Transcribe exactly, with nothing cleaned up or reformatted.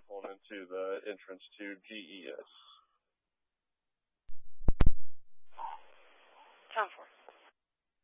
pulling into the entrance to G E S.